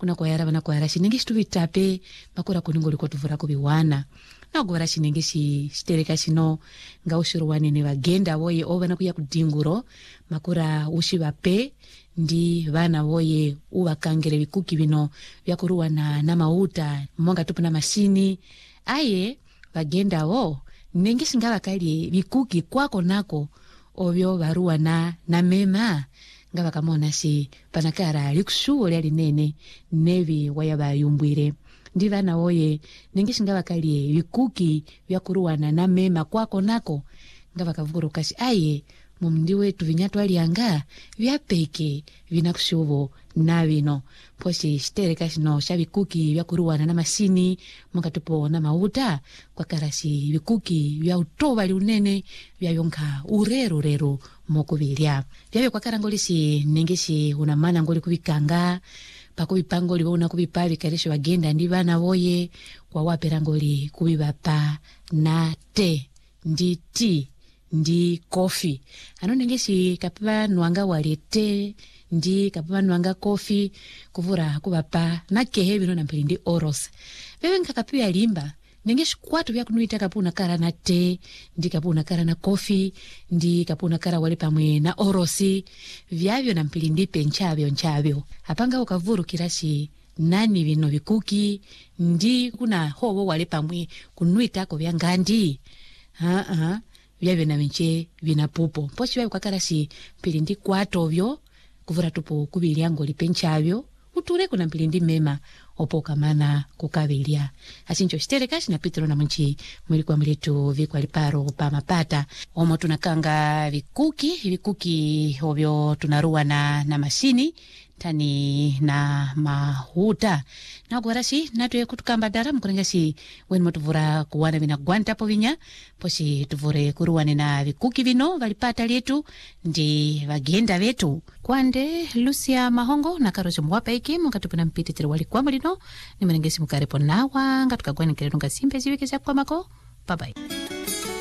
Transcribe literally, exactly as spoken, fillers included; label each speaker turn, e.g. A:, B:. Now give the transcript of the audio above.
A: kuna kwa yara bana kwa yara shinengi shtu vitape makura kuningo liko tuvura kubiwana na gora shinengi shi shtereka shino nga ushiruwane ne bagenda woye obana kuya kudinguro makura ushibape ndi bana woye ubakangere bikuki bino byakuruwana na mauta monga tupu na mashini aye bagenda wo nengi singaba kali bikuki kwako nako obyo baruwana na mema ngaba kamona si panakara likushuo lyali nene nevi waya bayumbwire ndi bana woye nengi singaba kali bikuki byakuruwana na mema kwako nako ngaba kavuguru kasi aye mumndi wetu vinyatu alianga vyapeke vinakushuvo na vino posi shtereka shino shabikuki vyakuruwana na masini mwaka tupo na mauta kwa karasi vikuki vya utoba li unene vya yonka ureru reru mokubiria vyavyo kwa karangoli si nengesi unamana ngoli kubikanga pakubipangoli wauna kubipavi karisho wagenda ndi bana woye kwa waperangoli kubibapa na te ndi ti ndi kofi ano nengesi kapiba nuanga walete ndi kapiba nuanga kofi kuvura kubapa na kehe bino na mpili ndi oros bebe nkakapiba limba nengesi kwatu vya kunuita kapuna kara na te ndi kapuna kara na kofi ndi kapuna kara wale pamwe na orosi vyavyo na mpili ndi penchavyo nchavyo apanga ukavuru kirasi nani vino vikuki ndi kuna hobo wale pamwe kunuita ko vya ngandi haa haa vyavyo na minche vina pupo pochi wayo kakarasi mpili ndi kwato vyo kuvura tupo kubiliango lipenchavyo uture kuna mpili ndi mema opo kamana kukabilia asincho shiterekashi na pitro na mwenchi mwili kwa mletu vikwa liparo pa mapata omo tunakanga vikuki vikuki ovyo tunaruwa na, na mashini tani na mahuta na guarasi natuye kutukamba dara mkurengasi wen motuvura kuwana vina gwanta po vinya posi tuvure kuruwane na vikuki vino valipata letu ndi vagenda vetu kwande Lucia Mahongo na Karojo mwapa iki mkatupuna mpiti tiri wali kwa mulino ni mwenengesi mkarepo nawa nga tukagwani kire nunga simpe ziweke za kwa mako bye bye.